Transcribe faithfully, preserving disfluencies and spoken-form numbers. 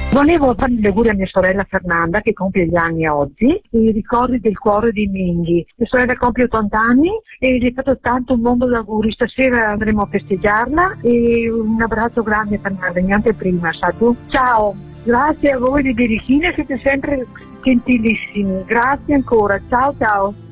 Volevo fare gli auguri a mia sorella Fernanda che compie gli anni oggi, e i ricordi del cuore di Minghi. Mia sorella compie ottanta anni e gli ho fatto tanto un mondo di auguri. Stasera andremo a festeggiarla e un abbraccio grande a Fernanda, neanche prima, sa tu? Ciao, grazie a voi di Berichina, siete sempre gentilissimi. Grazie ancora, ciao ciao.